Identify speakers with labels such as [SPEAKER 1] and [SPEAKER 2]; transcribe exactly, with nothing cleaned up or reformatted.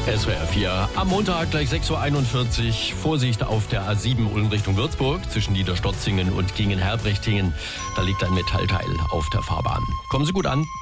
[SPEAKER 1] S W R vier am Montag gleich sechs Uhr einundvierzig. Vorsicht auf der A sieben Ulm Richtung Würzburg zwischen Niederstotzingen und Gingen-Herbrechtingen. Da liegt ein Metallteil auf der Fahrbahn. Kommen Sie gut an.